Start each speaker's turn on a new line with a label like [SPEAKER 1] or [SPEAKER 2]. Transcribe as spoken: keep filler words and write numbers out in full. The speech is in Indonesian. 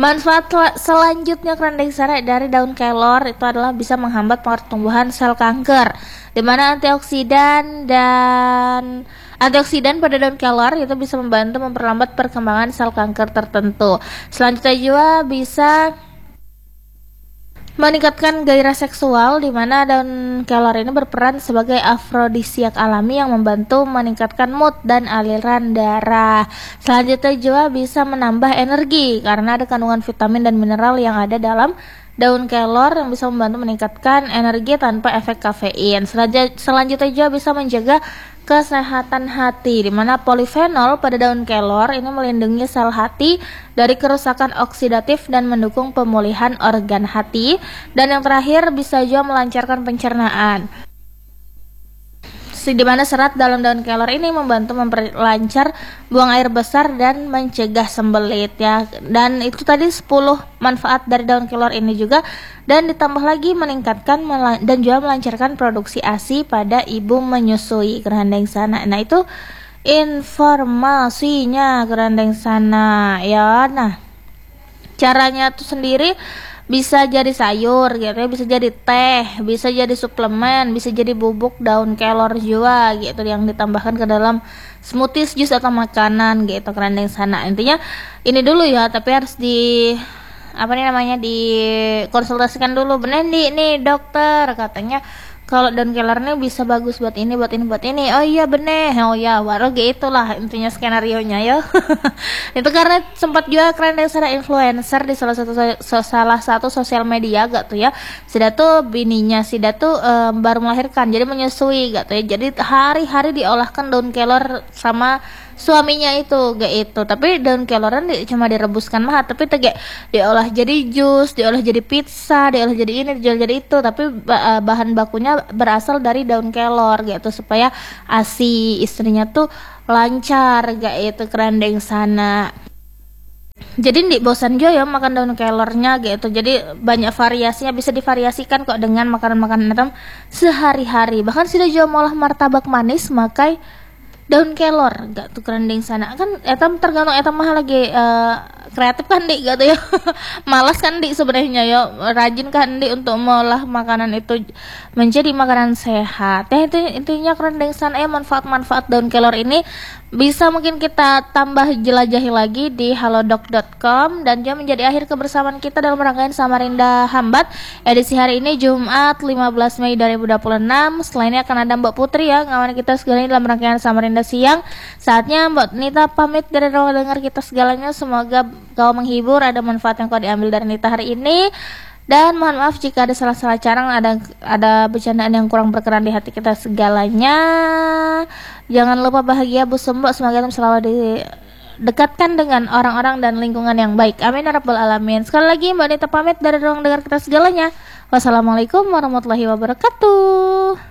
[SPEAKER 1] Manfaat la- selanjutnya kerendeng sana dari daun kelor itu adalah bisa menghambat pertumbuhan sel kanker, di mana antioksidan dan antioksidan pada daun kelor itu bisa membantu memperlambat perkembangan sel kanker tertentu. Selanjutnya juga bisa meningkatkan gairah seksual, di mana daun kelor ini berperan sebagai afrodisiak alami yang membantu meningkatkan mood dan aliran darah. Selanjutnya juga bisa menambah energi karena ada kandungan vitamin dan mineral yang ada dalam daun kelor yang bisa membantu meningkatkan energi tanpa efek kafein. Selanjutnya, selanjutnya juga bisa menjaga kesehatan hati, di mana polifenol pada daun kelor ini melindungi sel hati dari kerusakan oksidatif dan mendukung pemulihan organ hati. Dan yang terakhir bisa juga melancarkan pencernaan, di mana serat dalam daun kelor ini membantu memperlancar buang air besar dan mencegah sembelit ya. Dan itu tadi sepuluh manfaat dari daun kelor ini juga, dan ditambah lagi meningkatkan dan juga melancarkan produksi A S I pada ibu menyusui kerendeng sana. Nah, itu informasinya kerendeng sana ya. Nah, caranya tuh sendiri bisa jadi sayur gitu ya, bisa jadi teh, bisa jadi suplemen, bisa jadi bubuk daun kelor juga gitu yang ditambahkan ke dalam smoothies, jus atau makanan gitu kerendeng sana. Intinya ini dulu ya, tapi harus di apa nih namanya dikonsultasikan dulu. Bener nih nih dokter, katanya kalau daun kelor ini bisa bagus buat ini, buat ini, buat ini. Oh iya bener, oh iya, baru gitu lah intinya skenario nya ya. Itu karena sempat juga kerendeng sana influencer di salah satu so, salah satu sosial media gak tuh ya. Sida tuh bininya Sida tuh um, baru melahirkan, jadi menyusui gak tuh ya. Jadi hari-hari diolahkan daun kelor sama suaminya itu gak itu. Tapi daun keloran di, cuma direbuskan mah, tapi tegak diolah jadi jus, diolah jadi pizza, diolah jadi ini, diolah jadi itu. Tapi bahan bakunya berasal dari daun kelor gitu, supaya A S I istrinya tuh lancar gak itu kerendeng sana. Jadi ndik bosan juga ya makan daun kelornya gitu. Jadi banyak variasinya, bisa divariasikan kok dengan makanan-makanan etam sehari-hari. Bahkan sudah juga malah martabak manis makai daun kelor gak tuh kerendeng sana. Kan etam tergantung etam mah lagi uh, kreatif kan dik gitu ya. Malas kan dik sebenarnya ya, rajin kan dik untuk mengolah makanan itu menjadi makanan sehat ya. Itu intinya kerendeng sana ya. Manfaat-manfaat daun kelor ini bisa mungkin kita tambah jelajahi lagi di halodoc dot com. Dan juga menjadi akhir kebersamaan kita dalam rangkaian Samarinda Hambat edisi hari ini Jumat lima belas Mei dua ribu dua puluh enam. Setelah ini akan ada Mbak Putri ya ngawan kita segalanya dalam rangkaian Samarinda siang. Saatnya Mbak Nita pamit dari ruang dengar kita segalanya. Semoga kau menghibur, ada manfaat yang kau diambil dari Nita hari ini. Dan mohon maaf jika ada salah-salah cara, ada ada bercandaan yang kurang berkenan di hati kita segalanya. Jangan lupa bahagia Bu Sembok, semoga selalu didekatkan dengan orang-orang dan lingkungan yang baik. Amin ya rabbal alamin. Sekali lagi Mbak Nita pamit dari ruang dengar kita segalanya. Wassalamualaikum warahmatullahi wabarakatuh.